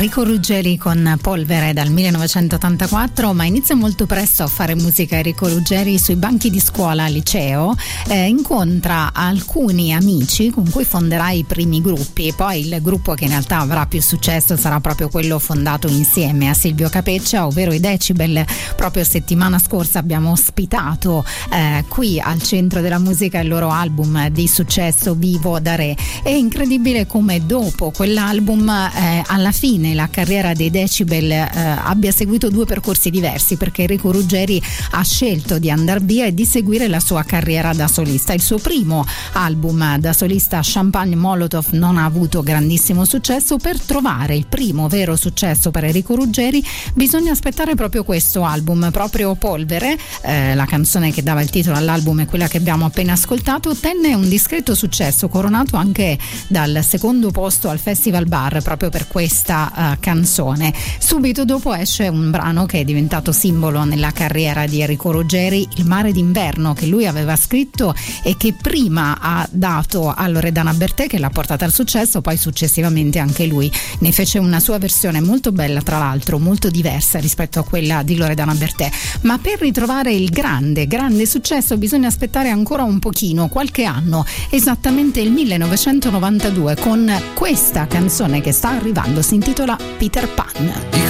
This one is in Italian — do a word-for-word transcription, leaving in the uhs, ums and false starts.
Enrico Ruggeri con Polvere dal millenovecentottantaquattro, ma inizia molto presto a fare musica. Enrico Ruggeri sui banchi di scuola al liceo eh, incontra alcuni amici con cui fonderà i primi gruppi. Poi il gruppo che in realtà avrà più successo sarà proprio quello fondato insieme a Silvio Capeccia, ovvero i Decibel. Proprio settimana scorsa abbiamo ospitato eh, qui al Centro della Musica il loro album di successo Vivo da Re. È incredibile come dopo quell'album eh, alla fine la carriera dei Decibel eh, abbia seguito due percorsi diversi, perché Enrico Ruggeri ha scelto di andare via e di seguire la sua carriera da solista. Il suo primo album da solista, Champagne Molotov, non ha avuto grandissimo successo. Per trovare il primo vero successo per Enrico Ruggeri bisogna aspettare proprio questo album, proprio Polvere, eh, la canzone che dava il titolo all'album è quella che abbiamo appena ascoltato. Ottenne un discreto successo, coronato anche dal secondo posto al Festival Bar proprio per questa uh, canzone. Subito dopo esce un brano che è diventato simbolo nella carriera di Enrico Ruggeri, Il mare d'inverno, che lui aveva scritto e che prima ha dato a Loredana Bertè, che l'ha portata al successo. Poi successivamente anche lui ne fece una sua versione molto bella, tra l'altro molto diversa rispetto a quella di Loredana Bertè. Ma per ritrovare il grande grande successo bisogna aspettare ancora un pochino, qualche anno, esattamente il millenovecentonovantadue, con questa canzone che sta arrivando, si intitola Peter Pan.